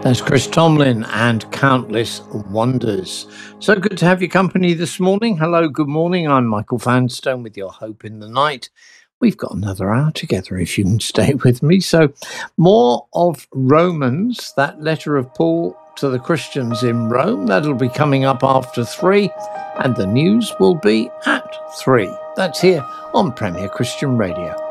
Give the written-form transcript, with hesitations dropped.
That's Chris Tomlin and Countless Wonders. So good to have your company this morning. Hello, good morning. I'm Michael Vanstone with your Hope in the Night. We've got another hour together if you can stay with me. So more of Romans, that letter of Paul to the Christians in Rome. That'll be coming up after 3, and the news will be at 3. That's here on Premier Christian Radio.